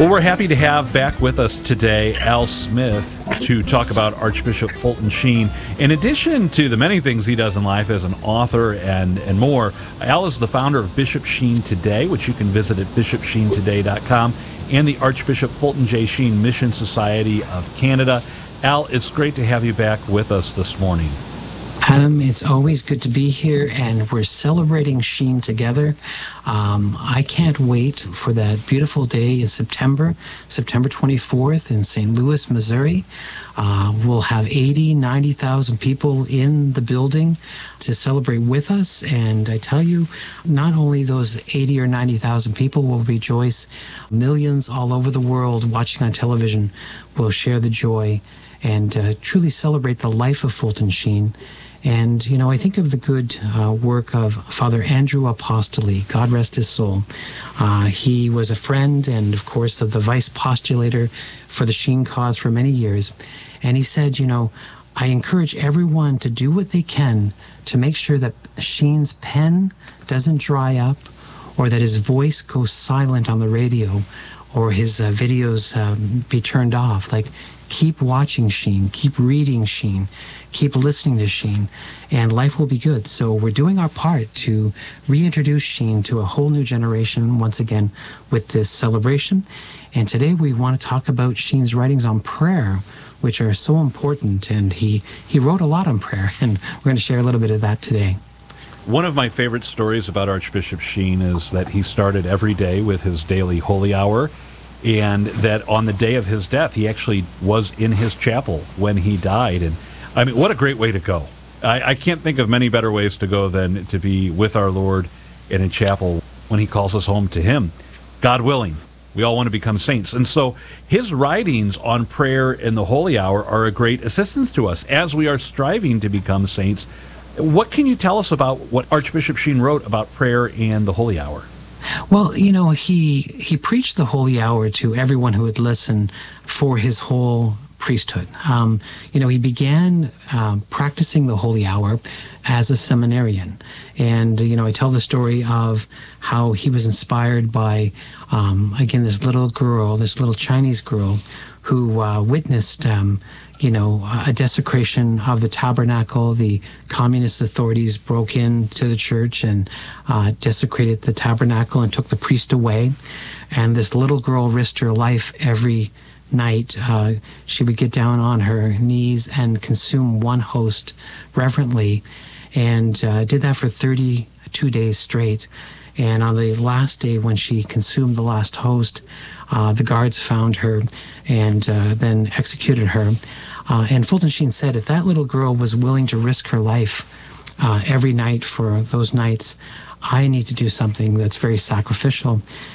Well, we're happy to have back with us today Al Smith to talk about Archbishop Fulton Sheen. In addition to the many things he does in life as an author and more, Al is the founder of Bishop Sheen Today, which you can visit at bishopsheentoday.com, and the Archbishop Fulton J. Sheen Mission Society of Canada. Al, it's great to have you back with us this morning. Adam, it's always good to be here, and we're celebrating Sheen together. I can't wait for that beautiful day in September 24th in St. Louis, Missouri. We'll have 90,000 people in the building to celebrate with us. And I tell you, not only those 80 or 90,000 people will rejoice, millions all over the world watching on television will share the joy and truly celebrate the life of Fulton Sheen. And, you know, I think of the good work of Father Andrew Apostoli, God rest his soul. He was a friend and, of course, the vice postulator for the Sheen cause for many years. And he said, you know, I encourage everyone to do what they can to make sure that Sheen's pen doesn't dry up or that his voice goes silent on the radio or his videos be turned off. Like, keep watching Sheen, keep reading Sheen, keep listening to Sheen, and life will be good. So we're doing our part to reintroduce Sheen to a whole new generation once again with this celebration. And today we want to talk about Sheen's writings on prayer, which are so important. And he wrote a lot on prayer, and we're going to share a little bit of that today. One of my favorite stories about Archbishop Sheen is that he started every day with his daily holy hour, and that on the day of his death, he actually was in his chapel when he died. And I mean, what a great way to go. I can't think of many better ways to go than to be with our Lord in a chapel when he calls us home to him. God willing, we all want to become saints. And so his writings on prayer in the holy hour are a great assistance to us as we are striving to become saints. What can you tell us about what Archbishop Sheen wrote about prayer and the holy hour? Well, you know, he preached the holy hour to everyone who would listen for his whole priesthood. You know, he began practicing the holy hour as a seminarian. And, you know, I tell the story of how he was inspired by, again, this little Chinese girl who witnessed you know, a desecration of the tabernacle. The communist authorities broke into the church and desecrated the tabernacle and took the priest away. And this little girl risked her life every night. She would get down on her knees and consume one host reverently, and did that for 32 days straight. And on the last day, when she consumed the last host, the guards found her and then executed her. And Fulton Sheen said, if that little girl was willing to risk her life every night for those nights, I need to do something that's very sacrificial.